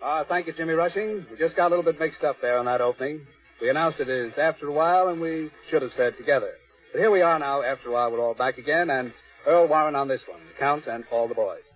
Thank you, Jimmy Rushing. We just got a little bit mixed up there on that opening. We announced it as After a While, and we should have said Together. But here we are now, After a While, we're all back again, and Earl Warren on this one, The Count and All the Boys.